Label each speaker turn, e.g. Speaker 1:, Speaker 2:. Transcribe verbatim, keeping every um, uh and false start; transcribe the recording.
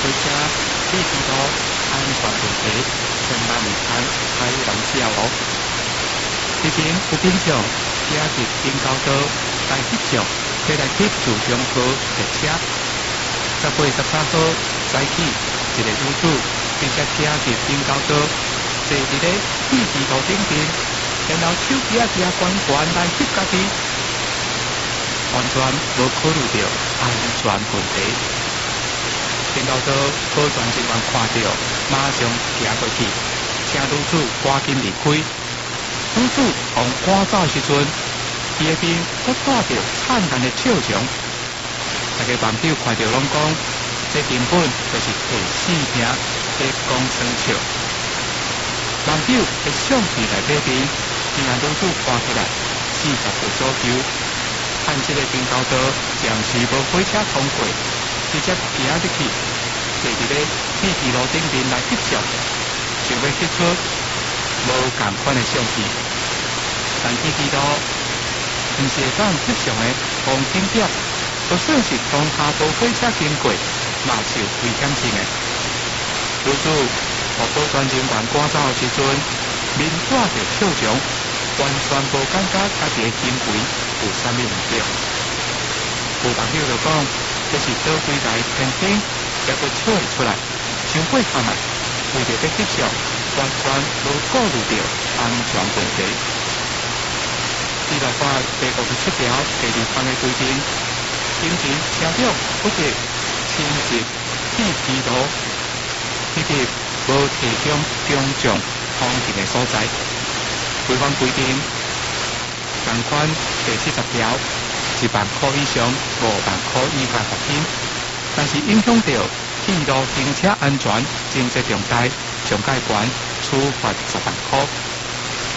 Speaker 1: 火车铁轨道安全问题，千万唔通太胆小哦。这边有民众加入警交道来翕相，要来去自强号列车。十八、十三号早起，一个女子直接加入警交道，坐伫咧铁轨道顶边，然后手举啊举啊悬悬来翕家己，完全无考虑到安全问题。警交道保全人员看到，马上行过去，请女子赶紧离开。女子往赶走时阵，伊个边搁带着灿烂的笑容。大家网友看到拢讲，这根本就是替性命在讲生笑。网友在相片内底边，伊让女子看起来四十岁左右，看这个警交道暂时无火车通过，直接行入去，坐伫咧铁轨路顶面来翕相，想要翕出无共款的相片。但铁轨道毋是会当翕相的黄金点，就算是当下无火车经过，嘛是有危险性的。女子互保全人员赶走的时阵，面带着笑容，完全无感觉家己的行为有啥物问题。有网友就讲，这是倒几台天顶，也阁笑会出来，伤过头来，为着要翕相，完全无顾虑到安全问题。立法法第五十七条第二项的规定，行前车辆不得侵蚀铁轨道以及无提供公众通行的所在。违反规定，共款第七十条，一万块以上五万块以下罚金。但是影响到铁路行车安全、经济重大，上盖管处罚十万块。